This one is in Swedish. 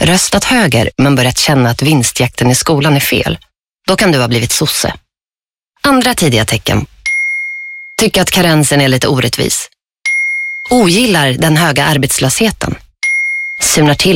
Röstat höger men börjat känna att vinstjakten i skolan är fel. Då kan du ha blivit sosse. Andra tidiga tecken. Tycker att karensen är lite orättvis. Ogillar den höga arbetslösheten. Surnar till